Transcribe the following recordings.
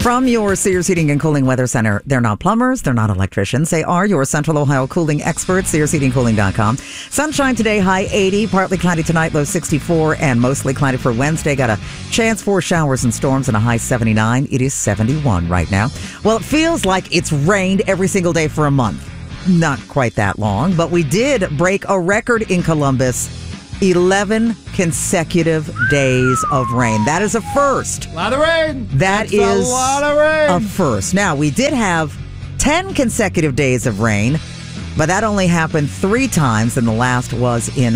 From your Sears Heating and Cooling Weather Center, they're not plumbers, they're not electricians. They are your Central Ohio cooling experts, SearsHeatingCooling.com. Sunshine today, high 80, partly cloudy tonight, low 64, and mostly cloudy for Wednesday. Got a chance for showers and storms and a high 79. It is 71 right now. Well, it feels like it's rained every single day for a month. Not quite that long, but we did break a record in Columbus. 11 consecutive days of rain. That is a first. A lot of rain. That's a lot of rain. A first. Now, we did have 10 consecutive days of rain, but that only happened 3 times, and the last was in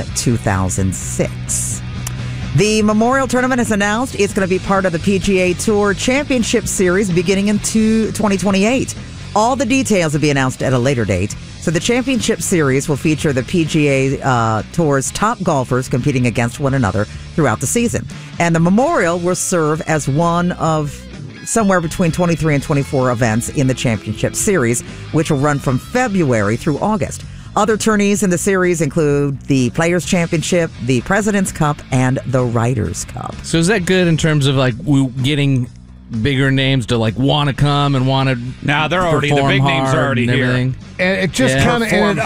2006. The Memorial Tournament has announced it's going to be part of the PGA Tour Championship Series beginning in 2028. All the details will be announced at a later date. So the Championship Series will feature the PGA Tour's top golfers competing against one another throughout the season. And the Memorial will serve as one of somewhere between 23 and 24 events in the Championship Series, which will run from February through August. Other tourneys in the series include the Players' Championship, the President's Cup, and the Ryder's Cup. So is that good in terms of like getting bigger names to like want to come and want to? Nah, they're already the big names are already here, and it just kind of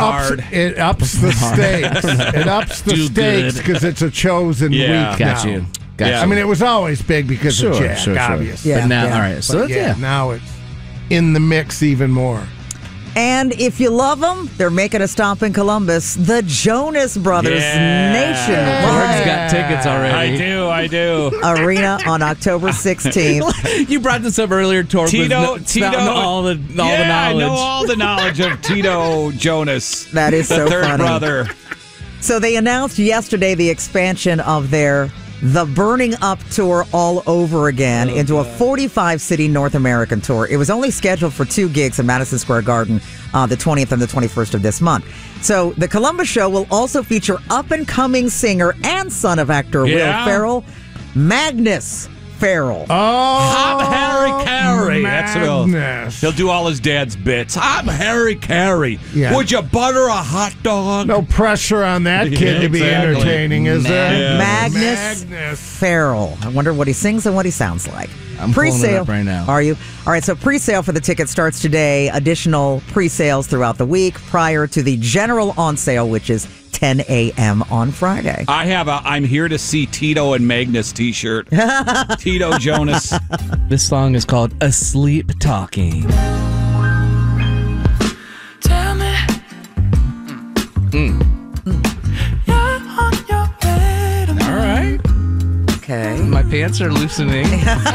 it ups the stakes. It ups the stakes because it's a chosen week. Got now. you. I mean, it was always big because of Jack, obviously. Yeah, but now, all right. So now it's in the mix even more. And if you love them, they're making a stop in Columbus. The Jonas Brothers Gordon's got tickets already. I do. Arena on October 16th. You brought this up earlier, Torb. Tito, all the knowledge. I know all the knowledge of Tito Jonas. That is so the third funny. brother. So they announced yesterday the expansion of their The Burning Up Tour all over again into a 45-city North American tour. It was only scheduled for 2 gigs in Madison Square Garden the 20th and the 21st of this month. So the Columbus show will also feature up-and-coming singer and son of actor Will Ferrell, Magnus Ferrell. I'm Harry Carey. Magnus. That's what he'll do all his dad's bits. I'm Harry Carey. Yeah. Would you butter a hot dog? No pressure on that kid to be entertaining, is there? Yeah. Magnus Ferrell. I wonder what he sings and what he sounds like. I'm pulling it up right now. Are you? All right, so pre-sale for the ticket starts today. Additional pre-sales throughout the week prior to the general on sale, which is 10 a.m. on Friday. I have a I'm here to see Tito and Magnus t-shirt. Tito Jonas. This song is called Asleep Talking. Tell me. You're on your way to All right. Okay. My pants are loosening.